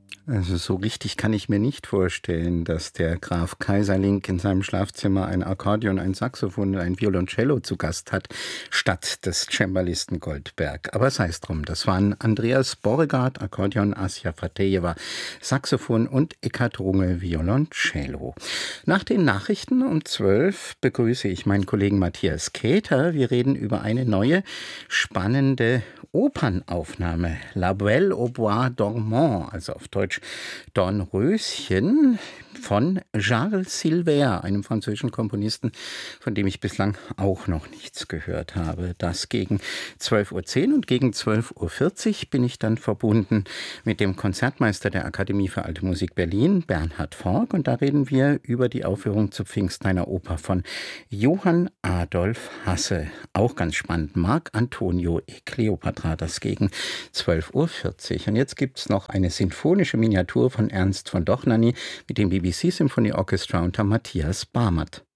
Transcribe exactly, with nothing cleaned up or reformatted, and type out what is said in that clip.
Also so richtig kann ich mir nicht vorstellen, dass der Graf Kaiserling in seinem Schlafzimmer ein Akkordeon, ein Saxophon und ein Violoncello zu Gast hat, statt des Cembalisten Goldberg. Aber sei es drum, das waren Andreas Borregaard, Akkordeon, Asja Fatejeva, Saxophon und Eckhard Runge, Violoncello. Nach den Nachrichten um zwölf begrüße ich meinen Kollegen Matthias Käther. Wir reden über eine neue, spannende Opernaufnahme. La Belle au Bois dormant, also auf Deutsch Dornröschen von Charles Silver, einem französischen Komponisten, von dem ich bislang auch noch nichts gehört habe. Das gegen zwölf Uhr zehn und gegen zwölf Uhr vierzig bin ich dann verbunden mit dem Konzertmeister der Akademie für Alte Musik Berlin, Bernhard Forg, und da reden wir über die Aufführung zu Pfingsten einer Oper von Johann Adolf Hasse. Auch ganz spannend, Marc Antonio e Cleopatra, das gegen zwölf Uhr vierzig. Und jetzt gibt es noch eine sinfonische Miniatur von Ernst von Dochnany mit dem B B C Symphony Orchestra unter Matthias Barmert.